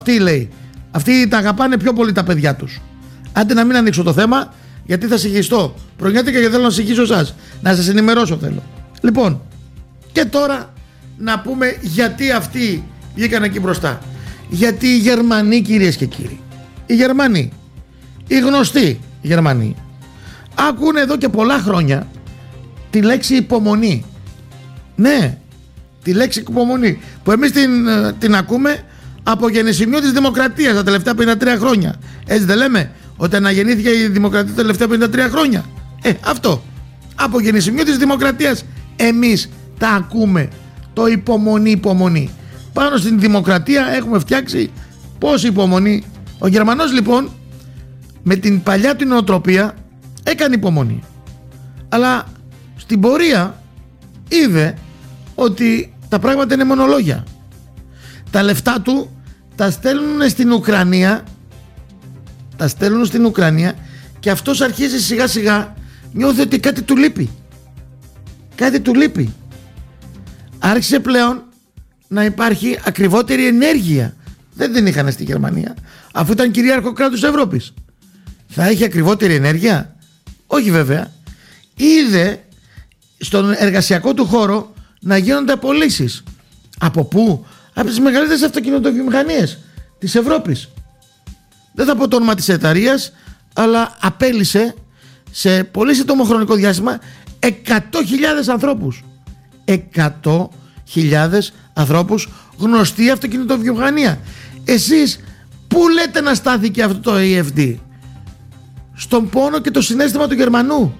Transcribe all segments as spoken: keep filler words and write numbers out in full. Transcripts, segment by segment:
Τι λέει? Αυτοί τα αγαπάνε πιο πολύ τα παιδιά τους. Άντε να μην ανοίξω το θέμα, γιατί θα συγχυστώ. Προγιάτηκα και θέλω να συγχύσω εσάς. Να σας ενημερώσω θέλω. Λοιπόν, και τώρα να πούμε γιατί αυτοί βγήκαν εκεί μπροστά. Γιατί οι Γερμανοί, κυρίες και κύριοι, οι Γερμανοί, οι γνωστοί Γερμανοί, ακούνε εδώ και πολλά χρόνια τη λέξη υπομονή. Ναι, τη λέξη υπομονή, που εμείς την, την ακούμε από γεννησιμείο της δημοκρατίας τα τελευταία πενήντα τρία χρόνια. Έτσι δεν λέμε? Ότι αναγεννήθηκε η δημοκρατία τα τελευταία πενήντα τρία χρόνια. Ε, αυτό. Από γεννησιμείο της δημοκρατίας εμείς τα ακούμε. Το υπομονή, υπομονή. Πάνω στην δημοκρατία έχουμε φτιάξει πόση υπομονή. Ο Γερμανός λοιπόν με την παλιά του νοοτροπία έκανε υπομονή. Αλλά στην πορεία είδε ότι τα πράγματα είναι μονολόγια. Τα λεφτά του τα στέλνουν στην Ουκρανία, τα στέλνουν στην Ουκρανία και αυτός αρχίζει σιγά σιγά, νιώθει ότι κάτι του λείπει. Κάτι του λείπει. Άρχισε πλέον να υπάρχει ακριβότερη ενέργεια. Δεν την είχαν στη Γερμανία, αφού ήταν κυρίαρχο κράτος Ευρώπης. Θα έχει ακριβότερη ενέργεια? Όχι βέβαια. Είδε στον εργασιακό του χώρο να γίνονται απολύσεις. Από πού? Από τις μεγαλύτερες αυτοκινητοβιομηχανίες της Ευρώπης. Δεν θα πω το όνομα της εταιρείας, αλλά απέλησε σε πολύ σύντομο χρονικό διάστημα εκατό χιλιάδες ανθρώπους. εκατό χιλιάδες ανθρώπους, γνωστή αυτοκινητοβιομηχανία. Εσείς πού λέτε να στάθηκε αυτό το έι εφ ντι? Στον πόνο και το συναίσθημα του Γερμανού.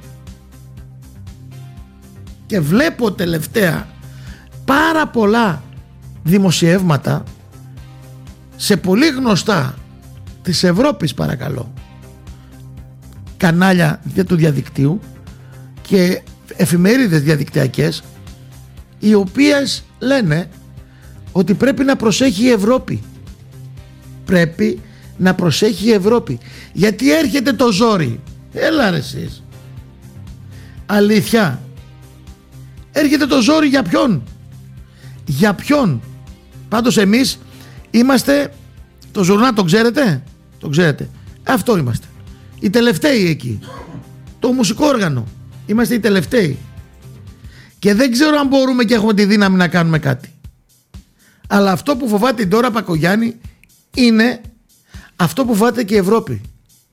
Και βλέπω τελευταία πάρα πολλά δημοσιεύματα σε πολύ γνωστά της Ευρώπης, παρακαλώ, κανάλια του διαδικτύου και εφημερίδες διαδικτυακές, οι οποίες λένε ότι πρέπει να προσέχει η Ευρώπη. Πρέπει να προσέχει η Ευρώπη, γιατί έρχεται το ζόρι. Έλα ρε εσείς. Αλήθεια. Έρχεται το ζόρι για ποιον? Για ποιον? Πάντως εμείς είμαστε, το ζουρνά το ξέρετε? Το ξέρετε. Αυτό είμαστε. Οι τελευταίοι εκεί. Το μουσικό όργανο. Είμαστε οι τελευταίοι. Και δεν ξέρω αν μπορούμε και έχουμε τη δύναμη να κάνουμε κάτι. Αλλά αυτό που φοβάται η Ντόρα Πακογιάννη είναι αυτό που φοβάται και η Ευρώπη.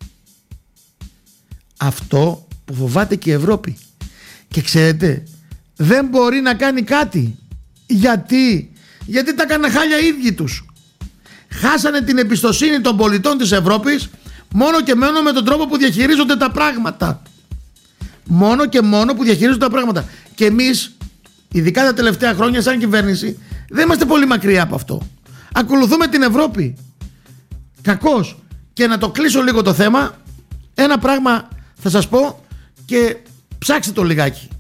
Αυτό που φοβάται και η Ευρώπη. Και ξέρετε, δεν μπορεί να κάνει κάτι. Γιατί? Γιατί τα έκανε χάλια οι ίδιοι τους. Χάσανε την εμπιστοσύνη των πολιτών της Ευρώπης μόνο και μόνο με τον τρόπο που διαχειρίζονται τα πράγματα. Μόνο και μόνο που διαχειρίζονται τα πράγματα. Και εμείς, ειδικά τα τελευταία χρόνια σαν κυβέρνηση, δεν είμαστε πολύ μακριά από αυτό. Ακολουθούμε την Ευρώπη. Κακώς. Και να το κλείσω λίγο το θέμα, ένα πράγμα θα σας πω και ψάξτε το λιγάκι.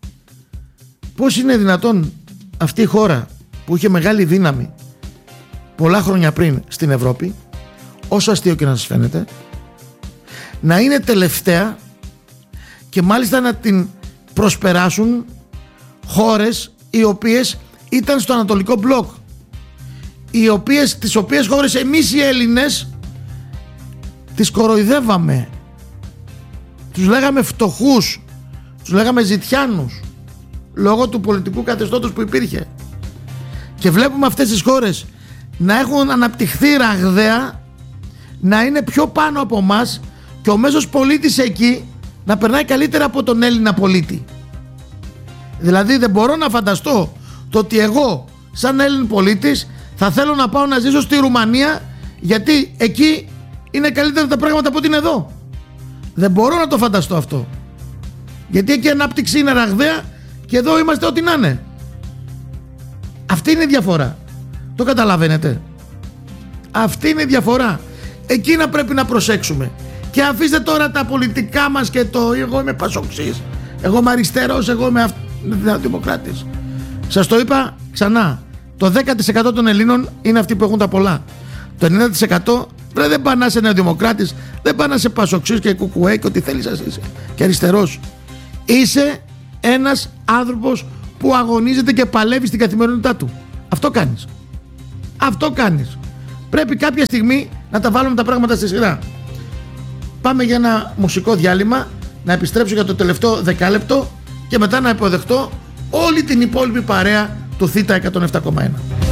Πώς είναι δυνατόν αυτή η χώρα που είχε μεγάλη δύναμη πολλά χρόνια πριν στην Ευρώπη, όσο αστείο και να σας φαίνεται, να είναι τελευταία και μάλιστα να την προσπεράσουν χώρες οι οποίες ήταν στο Ανατολικό Μπλοκ, οι οποίες, τις οποίες χώρες εμείς οι Έλληνες τις κοροϊδεύαμε, τους λέγαμε φτωχούς, τους λέγαμε ζητιάνους, λόγω του πολιτικού καθεστώτος που υπήρχε. Και βλέπουμε αυτές τις χώρες να έχουν αναπτυχθεί ραγδαία, να είναι πιο πάνω από μας και ο μέσος πολίτης εκεί να περνάει καλύτερα από τον Έλληνα πολίτη. Δηλαδή δεν μπορώ να φανταστώ το ότι εγώ σαν Έλλην πολίτης θα θέλω να πάω να ζήσω στη Ρουμανία, γιατί εκεί είναι καλύτερα τα πράγματα από ότι είναι εδώ. Δεν μπορώ να το φανταστώ αυτό, γιατί εκεί η ανάπτυξη είναι ραγδαία και εδώ είμαστε ό,τι να είναι. Αυτή είναι η διαφορά. Το καταλαβαίνετε? Αυτή είναι η διαφορά. Εκεί να πρέπει να προσέξουμε. Και αφήστε τώρα τα πολιτικά μας και το εγώ είμαι πασοξής, εγώ είμαι αριστερός, εγώ είμαι αυ... δημοκράτης. Σας το είπα ξανά. Το δέκα τοις εκατό των Ελλήνων είναι αυτοί που έχουν τα πολλά. Το ενενήντα τοις εκατό βρε, δεν πάνε να είσαι νεοδημοκράτης, δεν πάνε να είσαι πασοξής και κουκουέ και ό,τι θέλεις να είσαι και αριστερός. Είσαι ένας άνθρωπος που αγωνίζεται και παλεύει στην καθημερινότητά του. Αυτό κάνεις. Αυτό κάνεις. Πρέπει κάποια στιγμή να τα βάλουμε τα πράγματα στη σειρά. Πάμε για ένα μουσικό διάλειμμα, να επιστρέψω για το τελευταίο δεκάλεπτο και μετά να υποδεχτώ όλη την υπόλοιπη παρέα του Θήτα εκατόν επτά κόμμα ένα.